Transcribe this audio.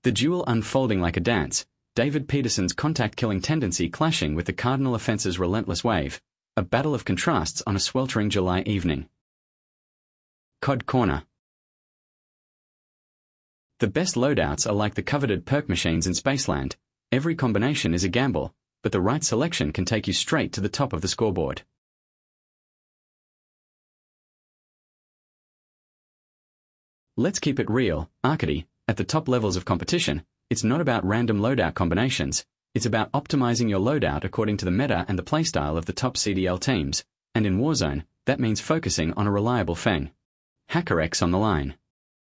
The duel unfolding like a dance, David Peterson's contact-killing tendency clashing with the Cardinal offense's relentless wave, a battle of contrasts on a sweltering July evening. COD Corner. The best loadouts are like the coveted perk machines in Spaceland. Every combination is a gamble, but the right selection can take you straight to the top of the scoreboard. Let's keep it real, Arcady. At the top levels of competition, it's not about random loadout combinations, it's about optimizing your loadout according to the meta and the playstyle of the top CDL teams, and in Warzone, that means focusing on a reliable Feng. HackerX on the line.